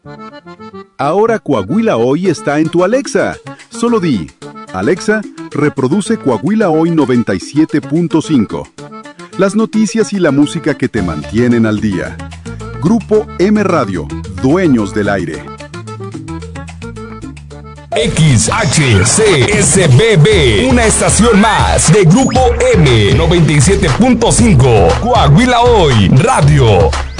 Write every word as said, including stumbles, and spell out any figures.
Ahora Coahuila Hoy está en tu Alexa. Solo di, Alexa, reproduce Coahuila Hoy noventa y siete punto cinco. Las noticias y la música que te mantienen al día. Grupo M Radio, dueños del aire. X H C S B B, una estación más de Grupo M noventa y siete punto cinco, Coahuila Hoy Radio.